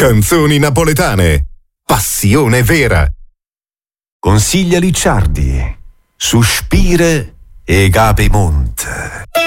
Canzoni napoletane. Passione vera. Consiglia Licciardi. Suspire e Capimont.